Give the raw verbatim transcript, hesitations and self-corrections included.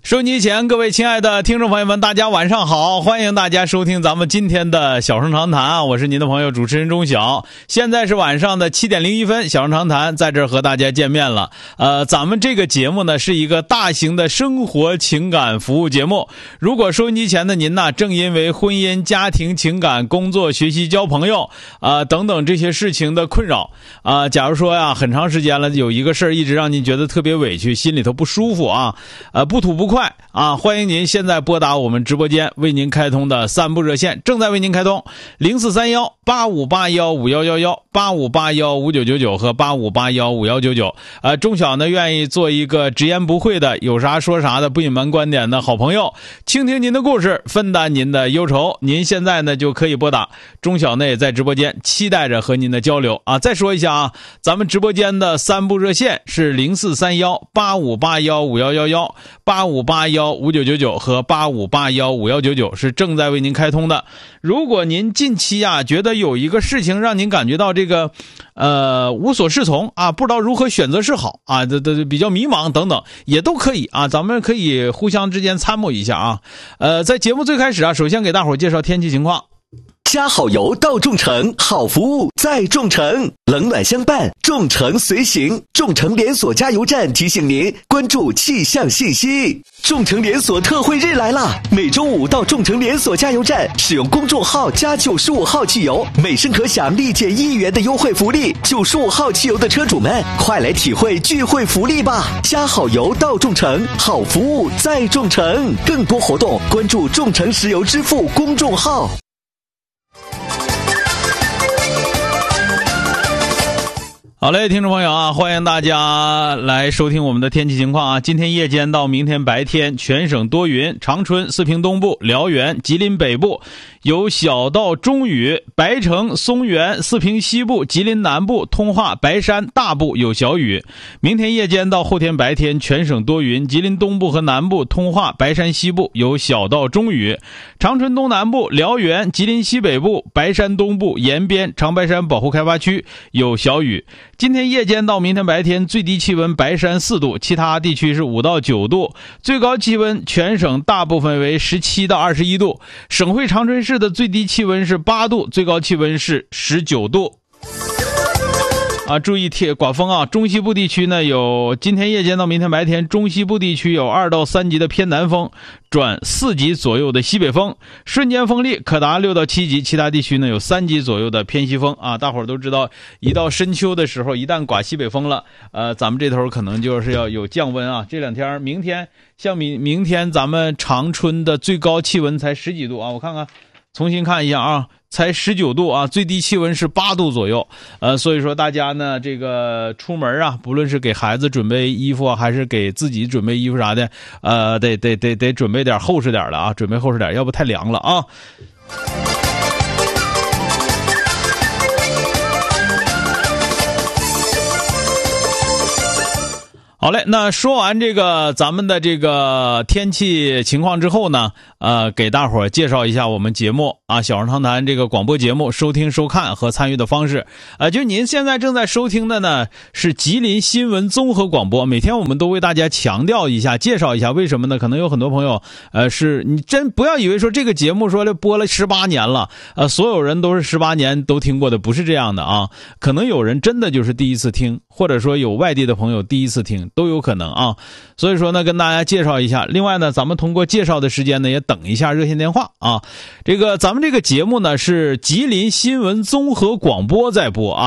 收音机前各位亲爱的听众朋友们，大家晚上好，欢迎大家收听咱们今天的小声长谈啊，我是您的朋友主持人钟晓。现在是晚上的七点零一分，小声长谈在这儿和大家见面了。呃，咱们这个节目呢是一个大型的生活情感服务节目。如果收音机前的您呢，正因为婚姻、家庭、情感、工作、学习、交朋友啊、呃、等等这些事情的困扰啊、呃，假如说呀，很长时间了，有一个事儿一直让您觉得特别委屈，心里头不舒服啊，呃，不吐不快。快啊！欢迎您现在拨打我们直播间为您开通的三部热线，正在为您开通零四三幺八五八幺五幺幺幺、八五八幺五九九九和八五八幺五幺九九。呃，钟晓呢愿意做一个直言不讳的、有啥说啥的、不隐瞒观点的好朋友，倾听您的故事，分担您的忧愁。您现在呢就可以拨打，钟晓呢也在直播间期待着和您的交流啊！再说一下啊，咱们直播间的三部热线是零四三幺八五八幺五幺幺幺、八五八幺五九九九和八五八幺五幺九九，是正在为您开通的。如果您近期啊觉得有一个事情让您感觉到这个呃无所适从啊，不知道如何选择是好啊，这这比较迷茫等等，也都可以啊，咱们可以互相之间参谋一下啊。呃，在节目最开始啊，首先给大伙儿介绍天气情况。 加好油到众诚，好服务在众诚，冷暖相伴，众诚随行。众诚连锁加油站提醒您关注气象信息。众诚连锁特惠日来啦！每周五到众诚连锁加油站使用公众号加九十五号汽油，每升可享立减一元的优惠福利。九十五号汽油的车主们，快来体会聚会福利吧！加好油到众诚，好服务在众诚。更多活动关注众诚石油支付公众号。 好嘞，听众朋友啊，欢迎大家来收听我们的天气情况啊。今天夜间到明天白天，全省多云，长春、四平东部、辽源、吉林北部有小到中雨，白城、松原、四平西部、吉林南部、通化、白山大部有小雨。明天夜间到后天白天，全省多云，吉林东部和南部、通化、白山西部有小到中雨，长春东南部、辽源、吉林西北部、白山东部、延边、长白山保护开发区有小雨。今天夜间到明天白天，最低气温白山四度，其他地区是五到九度，最高气温全省大部分为十七到二十一度。省会长春市的最低气温是八度，最高气温是十九度。啊，注意贴刮风啊！中西部地区呢有今天夜间到明天白天，中西部地区有二到三级的偏南风，转四级左右的西北风，瞬间风力可达六到七级。其他地区呢有三级左右的偏西风啊。大伙儿都知道，一到深秋的时候，一旦刮西北风了，呃，咱们这头可能就是要有降温啊。这两天，明天像明明天咱们长春的最高气温才十几度啊，我看看，重新看一下啊。才十九度啊，最低气温是八度左右，呃，所以说大家呢，这个出门啊，不论是给孩子准备衣服啊，还是给自己准备衣服啥的，呃，得得得得准备点厚实点的啊，准备厚实点，要不太凉了啊。好嘞，那说完这个咱们的这个天气情况之后呢，呃，给大伙儿介绍一下我们节目啊，小声长谈这个广播节目收听、收看和参与的方式。呃，就您现在正在收听的呢是吉林新闻综合广播，每天我们都为大家强调一下、介绍一下，为什么呢？可能有很多朋友，呃，是你真不要以为说这个节目说了播了十八年了，呃，所有人都是十八年都听过的，不是这样的啊。可能有人真的就是第一次听，或者说有外地的朋友第一次听。都有可能啊，所以说呢，跟大家介绍一下。另外呢，咱们通过介绍的时间呢，也等一下热线电话啊。这个咱们这个节目呢是吉林新闻综合广播在播啊。